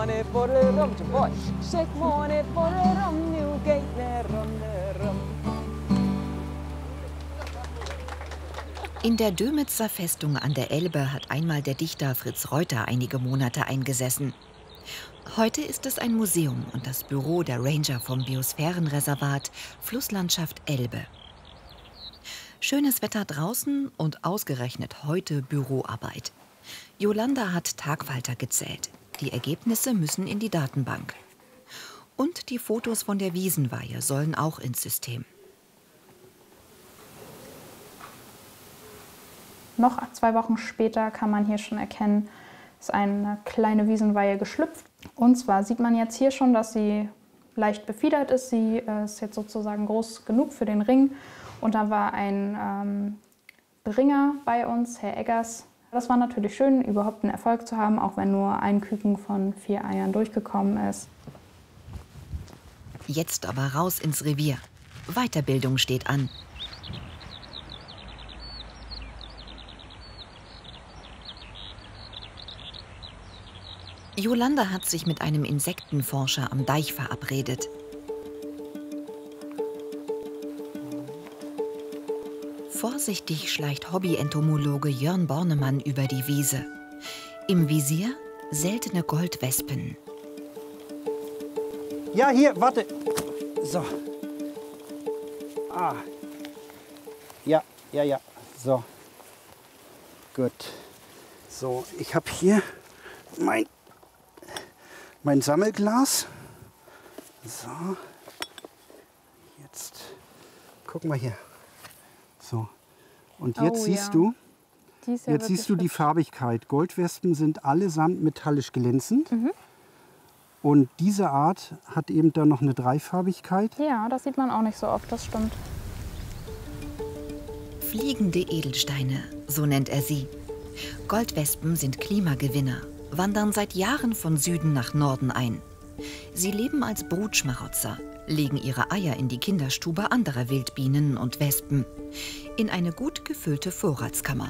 money for the rum, boy. Shake money for the rum, Newgate, the rum, the rum. In der Dömitzer Festung an der Elbe hat einmal der Dichter Fritz Reuter einige Monate eingesessen. Heute ist es ein Museum und das Büro der Ranger vom Biosphärenreservat Flusslandschaft Elbe. Schönes Wetter draußen und ausgerechnet heute Büroarbeit. Jolanda hat Tagfalter gezählt. Die Ergebnisse müssen in die Datenbank. Und die Fotos von der Wiesenweihe sollen auch ins System. Noch 2 Wochen später kann man hier schon erkennen, ist eine kleine Wiesenweihe geschlüpft. Und zwar sieht man jetzt hier schon, dass sie leicht befiedert ist. Sie ist jetzt sozusagen groß genug für den Ring. Und da war ein Beringer bei uns, Herr Eggers. Das war natürlich schön, überhaupt einen Erfolg zu haben, auch wenn nur ein Küken von 4 Eiern durchgekommen ist. Jetzt aber raus ins Revier. Weiterbildung steht an. Jolanda hat sich mit einem Insektenforscher am Deich verabredet. Vorsichtig schleicht Hobby-Entomologe Jörn Bornemann über die Wiese. Im Visier seltene Goldwespen. Ja, hier, warte. So. Ah. Ja. So. Gut. So, ich habe hier mein Sammelglas. So. Jetzt guck mal hier. So. Und jetzt siehst du, jetzt siehst du die Farbigkeit. Goldwespen sind allesamt metallisch glänzend. Mhm. Und diese Art hat eben dann noch eine Dreifarbigkeit. Ja, das sieht man auch nicht so oft, das stimmt. Fliegende Edelsteine, so nennt er sie. Goldwespen sind Klimagewinner, wandern seit Jahren von Süden nach Norden ein. Sie leben als Brutschmarotzer, legen ihre Eier in die Kinderstube anderer Wildbienen und Wespen, in eine gut gefüllte Vorratskammer.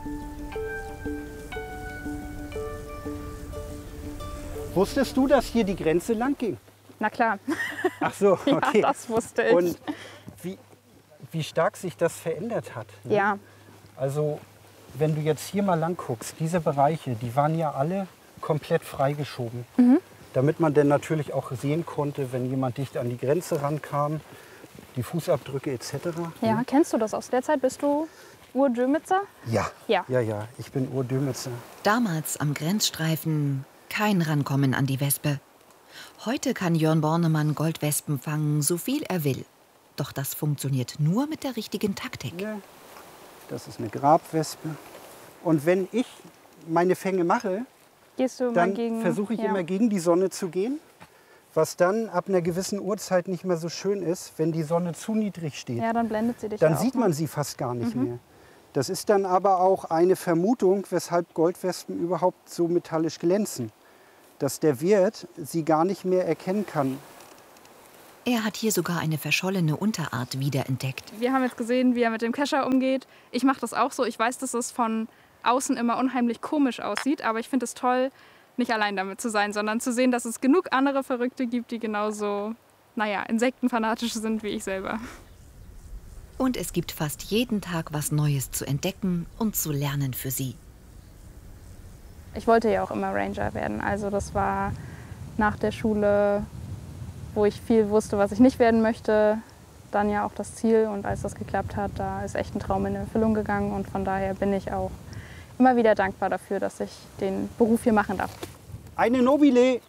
Wusstest du, dass hier die Grenze lang ging? Na klar. Ach so, okay. Ja, das wusste ich. Und wie stark sich das verändert hat. Ne? Ja. Also, wenn du jetzt hier mal lang guckst, diese Bereiche, die waren ja alle komplett freigeschoben. Mhm. Damit man dann natürlich auch sehen konnte, wenn jemand dicht an die Grenze rankam, die Fußabdrücke etc. Ja, ne? kennst du das aus der Zeit? Bist du Ur-Dömitzer? Ja. Ja. Ja, ich bin Ur-Dömitzer. Damals am Grenzstreifen kein Rankommen an die Wespe. Heute kann Jörn Bornemann Goldwespen fangen, so viel er will. Doch das funktioniert nur mit der richtigen Taktik. Ja, das ist eine Grabwespe. Und wenn ich meine Fänge mache, dann versuche ich immer gegen die Sonne zu gehen. Was dann ab einer gewissen Uhrzeit nicht mehr so schön ist, wenn die Sonne zu niedrig steht. Ja, dann blendet sie dich. Dann ja auch, sieht man sie fast gar nicht mehr. Das ist dann aber auch eine Vermutung, weshalb Goldwespen überhaupt so metallisch glänzen. Dass der Wirt sie gar nicht mehr erkennen kann. Er hat hier sogar eine verschollene Unterart wiederentdeckt. Wir haben jetzt gesehen, wie er mit dem Kescher umgeht. Ich mache das auch so. Ich weiß, dass es von außen immer unheimlich komisch aussieht, aber ich finde es toll, nicht allein damit zu sein, sondern zu sehen, dass es genug andere Verrückte gibt, die genauso, insektenfanatisch sind wie ich selber. Und es gibt fast jeden Tag was Neues zu entdecken und zu lernen für sie. Ich wollte ja auch immer Ranger werden. Also das war nach der Schule, wo ich viel wusste, was ich nicht werden möchte, dann ja auch das Ziel. Und als das geklappt hat, da ist echt ein Traum in Erfüllung gegangen. Und von daher bin ich auch immer wieder dankbar dafür, dass ich den Beruf hier machen darf. Eine Nobile!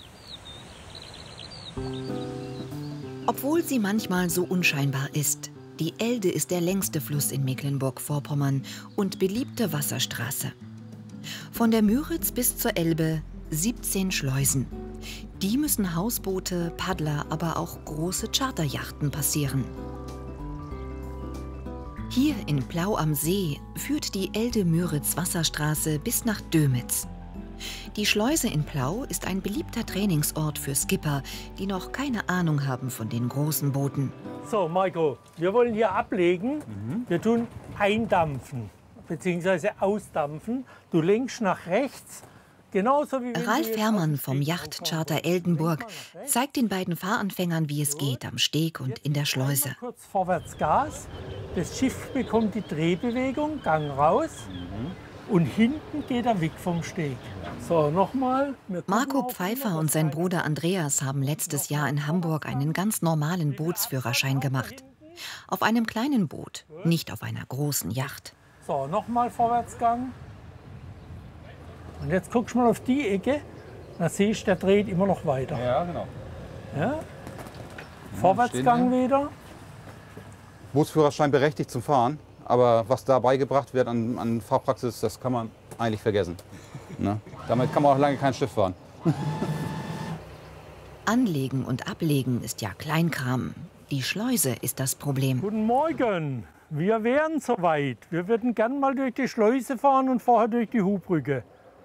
Obwohl sie manchmal so unscheinbar ist, die Elde ist der längste Fluss in Mecklenburg-Vorpommern und beliebte Wasserstraße. Von der Müritz bis zur Elbe 17 Schleusen. Die müssen Hausboote, Paddler, aber auch große Charterjachten passieren. Hier in Plau am See führt die Elde-Müritz-Wasserstraße bis nach Dömitz. Die Schleuse in Plau ist ein beliebter Trainingsort für Skipper, die noch keine Ahnung haben von den großen Booten. So, Marco, wir wollen hier ablegen. Wir tun eindampfen bzw. ausdampfen. Du lenkst nach rechts, Genauso wie Ralf Herrmann vom Yachtcharter Eldenburg zeigt den beiden Fahranfängern, wie es geht am Steg und in der Schleuse. Kurz vorwärts Gas, das Schiff bekommt die Drehbewegung, Gang raus und hinten geht er weg vom Steg. So, nochmal. Marco Pfeiffer und sein Bruder Andreas haben letztes Jahr in Hamburg einen ganz normalen Bootsführerschein gemacht. Auf einem kleinen Boot, nicht auf einer großen Yacht. So, nochmal Vorwärtsgang. Und jetzt guckst du mal auf die Ecke, dann siehst du, der dreht immer noch weiter. Ja, genau. Ja? Vorwärtsgang wieder. Bootsführerschein berechtigt zum Fahren, aber was da beigebracht wird an Fahrpraxis, das kann man eigentlich vergessen. Ne? Damit kann man auch lange kein Schiff fahren. Anlegen und ablegen ist ja Kleinkram. Die Schleuse ist das Problem. Guten Morgen, wir wären soweit. Wir würden gern mal durch die Schleuse fahren und vorher durch die Hubbrücke.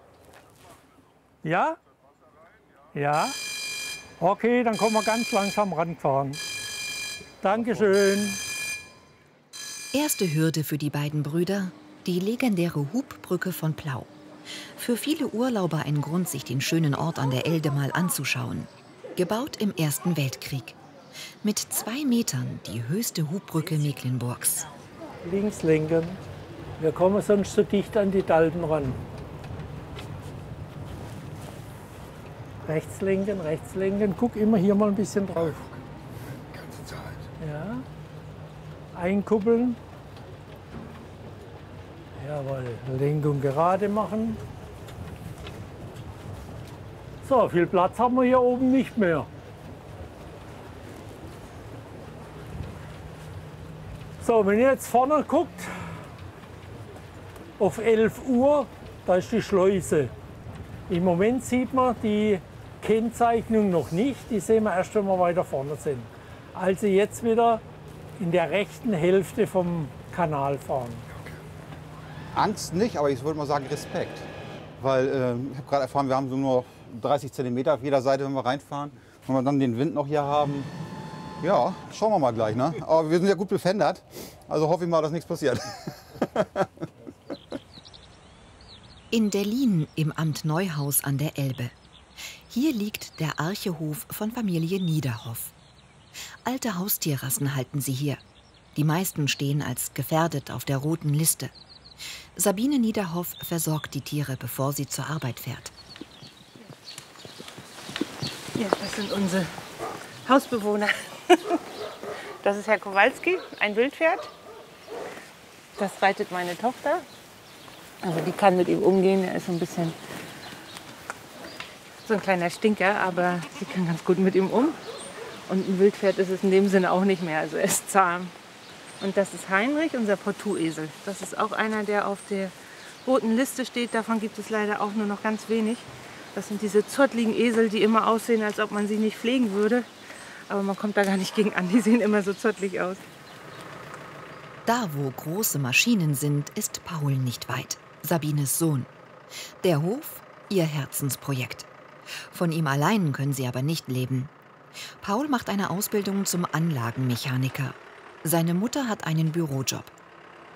Ja? Ja? Okay, dann kommen wir ganz langsam rangefahren. Dankeschön. Erste Hürde für die beiden Brüder, die legendäre Hubbrücke von Plau. Für viele Urlauber ein Grund, sich den schönen Ort an der Elde mal anzuschauen. Gebaut im Ersten Weltkrieg. Mit 2 Metern die höchste Hubbrücke Mecklenburgs. Links lenken. Wir kommen sonst zu dicht an die Dalden ran. Rechts lenken. Guck immer hier mal ein bisschen drauf. Die ganze Zeit. Ja. Einkuppeln. Jawohl. Lenkung gerade machen. So, viel Platz haben wir hier oben nicht mehr. So, wenn ihr jetzt vorne guckt, auf 11 Uhr, da ist die Schleuse. Im Moment sieht man die Kennzeichnung noch nicht, die sehen wir erst, wenn wir weiter vorne sind. Also jetzt wieder in der rechten Hälfte vom Kanal fahren. Angst nicht, aber ich würde mal sagen Respekt. Weil ich habe gerade erfahren, wir haben so nur 30 cm auf jeder Seite, wenn wir reinfahren. Wenn wir dann den Wind noch hier haben, ja, schauen wir mal gleich. Ne? Aber wir sind ja gut befendert, also hoffe ich mal, dass nichts passiert. In Derlin im Amt Neuhaus an der Elbe. Hier liegt der Archehof von Familie Niederhoff. Alte Haustierrassen halten sie hier. Die meisten stehen als gefährdet auf der roten Liste. Sabine Niederhoff versorgt die Tiere, bevor sie zur Arbeit fährt. Ja, das sind unsere Hausbewohner. Das ist Herr Kowalski, ein Wildpferd. Das reitet meine Tochter. Also die kann mit ihm umgehen. Er ist so ein bisschen so ein kleiner Stinker, aber sie kann ganz gut mit ihm um. Und ein Wildpferd ist es in dem Sinne auch nicht mehr. Also er ist zahm. Und das ist Heinrich, unser Portuesel. Das ist auch einer, der auf der roten Liste steht. Davon gibt es leider auch nur noch ganz wenig. Das sind diese zottligen Esel, die immer aussehen, als ob man sie nicht pflegen würde. Aber man kommt da gar nicht gegen an. Die sehen immer so zottlig aus. Da, wo große Maschinen sind, ist Paul nicht weit. Sabines Sohn. Der Hof, ihr Herzensprojekt. Von ihm allein können sie aber nicht leben. Paul macht eine Ausbildung zum Anlagenmechaniker. Seine Mutter hat einen Bürojob.